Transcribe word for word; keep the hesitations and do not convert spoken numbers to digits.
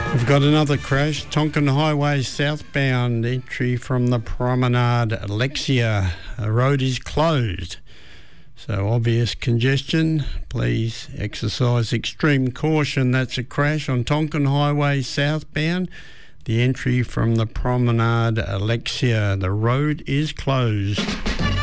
We've got another crash. Tonkin Highway southbound, entry from the Promenade Alexia. The road is closed. So obvious congestion. Please exercise extreme caution. That's a crash on Tonkin Highway southbound. The entry from the Promenade Alexia. The road is closed.